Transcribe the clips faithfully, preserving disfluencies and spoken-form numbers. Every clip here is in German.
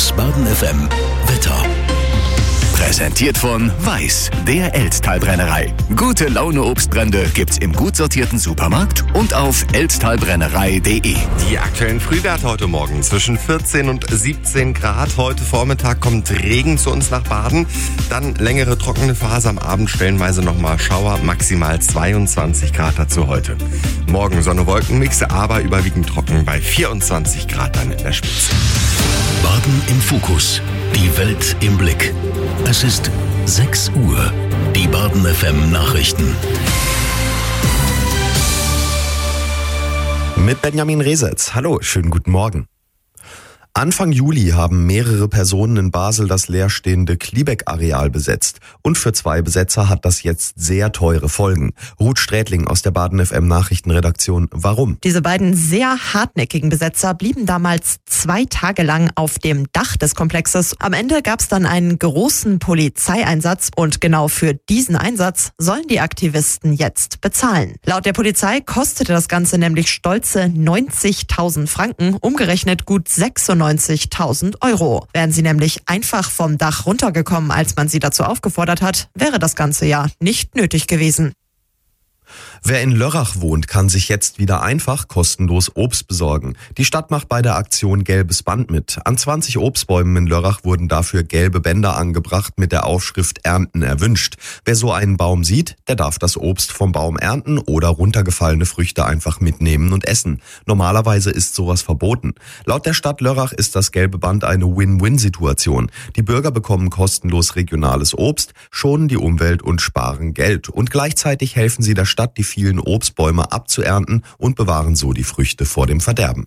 Das Baden F M Wetter. Präsentiert von Weiß, der Elsttalbrennerei. Gute Laune Obstbrände gibt's im gut sortierten Supermarkt und auf elsttalbrennerei punkt de. Die aktuellen Frühwerte heute Morgen zwischen vierzehn und siebzehn Grad. Heute Vormittag kommt Regen zu uns nach Baden. Dann längere trockene Phase, am Abend stellenweise nochmal Schauer, maximal zweiundzwanzig Grad dazu heute. Morgen Sonne-Wolken-Mix, aber überwiegend trocken bei vierundzwanzig Grad dann in der Spitze. Baden im Fokus. Die Welt im Blick. Es ist sechs Uhr. Die Baden F M Nachrichten. Mit Benjamin Resetz. Hallo, schönen guten Morgen. Anfang Juli haben mehrere Personen in Basel das leerstehende Kliebeck-Areal besetzt. Und für zwei Besetzer hat das jetzt sehr teure Folgen. Ruth Strätling aus der Baden F M Nachrichtenredaktion. Warum? Diese beiden sehr hartnäckigen Besetzer blieben damals zwei Tage lang auf dem Dach des Komplexes. Am Ende gab es dann einen großen Polizeieinsatz und genau für diesen Einsatz sollen die Aktivisten jetzt bezahlen. Laut der Polizei kostete das Ganze nämlich stolze neunzigtausend Franken, umgerechnet gut sechsundneunzigtausend Euro. Wären sie nämlich einfach vom Dach runtergekommen, als man sie dazu aufgefordert hat, wäre das Ganze ja nicht nötig gewesen. Wer in Lörrach wohnt, kann sich jetzt wieder einfach kostenlos Obst besorgen. Die Stadt macht bei der Aktion Gelbes Band mit. An zwanzig Obstbäumen in Lörrach wurden dafür gelbe Bänder angebracht mit der Aufschrift Ernten erwünscht. Wer so einen Baum sieht, der darf das Obst vom Baum ernten oder runtergefallene Früchte einfach mitnehmen und essen. Normalerweise ist sowas verboten. Laut der Stadt Lörrach ist das Gelbe Band eine Win-Win-Situation. Die Bürger bekommen kostenlos regionales Obst, schonen die Umwelt und sparen Geld. Und gleichzeitig helfen sie der Stadt, die vielen Obstbäume abzuernten und bewahren so die Früchte vor dem Verderben.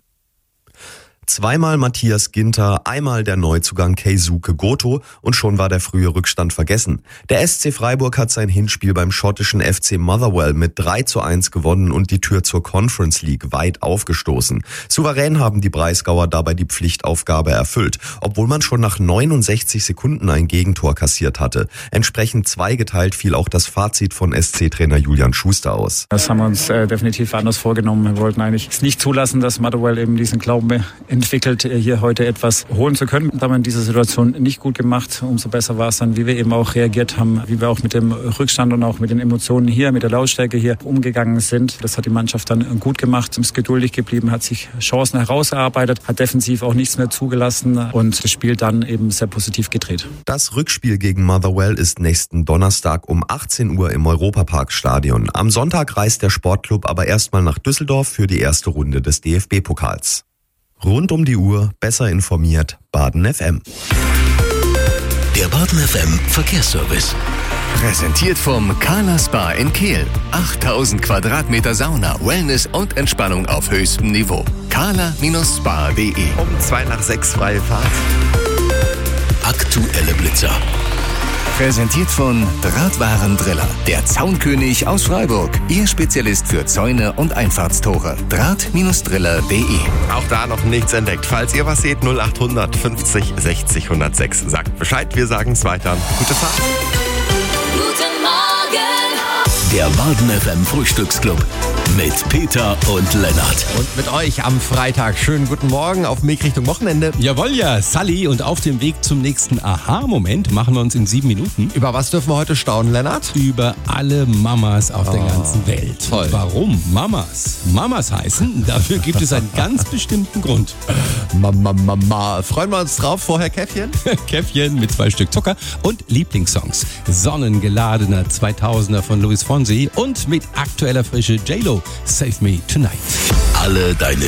Zweimal Matthias Ginter, einmal der Neuzugang Keisuke Goto und schon war der frühe Rückstand vergessen. Der S C Freiburg hat sein Hinspiel beim schottischen F C Motherwell mit drei zu eins gewonnen und die Tür zur Conference League weit aufgestoßen. Souverän haben die Breisgauer dabei die Pflichtaufgabe erfüllt, obwohl man schon nach neunundsechzig Sekunden ein Gegentor kassiert hatte. Entsprechend zweigeteilt fiel auch das Fazit von S C-Trainer Julian Schuster aus. Das haben wir uns äh, definitiv anders vorgenommen. Wir wollten eigentlich es nicht zulassen, dass Motherwell eben diesen Glauben entwickelt, hier heute etwas holen zu können. Das haben wir in dieser Situation nicht gut gemacht. Umso besser war es dann, wie wir eben auch reagiert haben, wie wir auch mit dem Rückstand und auch mit den Emotionen hier, mit der Lautstärke hier umgegangen sind. Das hat die Mannschaft dann gut gemacht, ist geduldig geblieben, hat sich Chancen herausgearbeitet, hat defensiv auch nichts mehr zugelassen und das Spiel dann eben sehr positiv gedreht. Das Rückspiel gegen Motherwell ist nächsten Donnerstag um achtzehn Uhr im Europapark-Stadion. Am Sonntag reist der Sportclub aber erstmal nach Düsseldorf für die erste Runde des D F B-Pokals. Rund um die Uhr, besser informiert, Baden F M. Der Baden F M Verkehrsservice. Präsentiert vom Kala Spa in Kehl. achttausend Quadratmeter Sauna, Wellness und Entspannung auf höchstem Niveau. kala Spa punkt de. Um zwei nach sechs freie Fahrt. Aktuelle Blitzer. Präsentiert von Drahtwarendriller, der Zaunkönig aus Freiburg. Ihr Spezialist für Zäune und Einfahrtstore. Draht-Driller punkt de. Auch da noch nichts entdeckt. Falls ihr was seht, null acht hundert fünfzig sechzig hundertsechs. Sagt Bescheid, wir sagen es weiter. Gute Fahrt. Guten Morgen. Der Baden F M Frühstücksclub mit Peter und Lennart. Und mit euch am Freitag. Schönen guten Morgen auf dem Weg Richtung Wochenende. Jawohl, ja, Sally. Und auf dem Weg zum nächsten Aha-Moment machen wir uns in sieben Minuten. Über was dürfen wir heute staunen, Lennart? Über alle Mamas auf oh, der ganzen Welt. Toll. Warum Mamas Mamas heißen? Dafür gibt es einen ganz bestimmten Grund. Mama, Mama. Freuen wir uns drauf. Vorher Käffchen? Käffchen mit zwei Stück Zucker und Lieblingssongs. Sonnengeladener zweitausender von Luis Fonsi und mit aktueller Frische J-Lo. Save Me Tonight. Alle deine